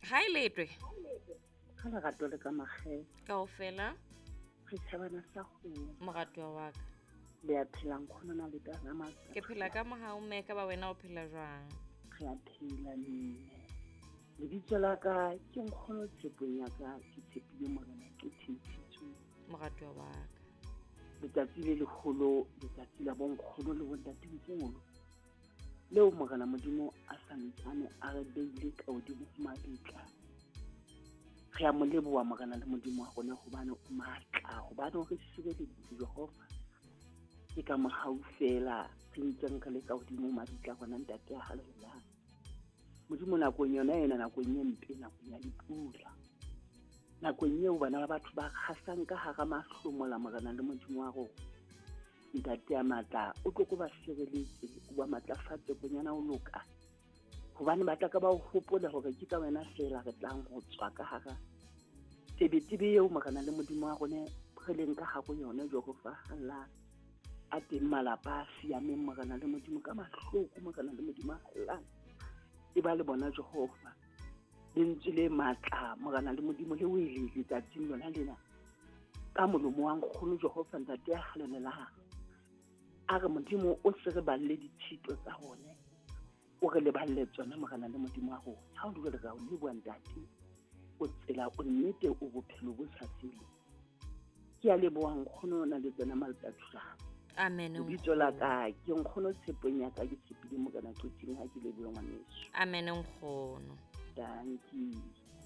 Hi letwe. Ka lerato le ka maghe Kaofela re tshabana sa go moratwa wa ka. le a phelang khona na le tana ma Ke phela ka mohau mme ka ba wena o phela jwang? re a phela le ditso la ka ke nkgono tshepong ya ka ke tshepile morena ke thentshitswe Moratwa wa ka. letsatsi le legolo letsatsi la bonkgono le bontatenkgolo leo morena modimo a santsane a re beile ka hodimo ho mabitla re a mo leboha morena le modimo wa rona hobane o matla hobane o re sireleditse Jehova ke ka mogau fela re ntseng re le ka hodimo mabitla rona ntate a haleluya modimo nakong yona ena nakong e mpe nakong ya dipula nakong eo bana ba batho ba khasang ka hara mahlomola morena le modimo wa rona ntate a matla o tlo go ba sireletse o ba matlafatse bonyana o loka hobane ba tla ka ba o hopola hore ke ka wena fela re tlang go tswa ka hara tebetebe eo morena le modimo wa rona re leng ka hare yona Jehova Allah a teng malapa a siameng morena le modimo ka mahloko morena le modimo Allah e ba le bona Jehova lentswe le matla morena le modimo le o ile letsatsing lona lena ka molomo wa nkgono Jehova ntate ya halelela a re modimo o se re balle ditshito tsa rone o re le balle tsona morena le modimo wa rona ha o le ka o le bua ntate o tsela o nnete o bophelo bo sa tsele ke a leboha nkgono na le tsena maltatsa Amen. bitso la ka ke nkgono tshepong ya ka ke tshepile morena qoting ha ke leboha ngwaneso. Amen nkgono. Thank you.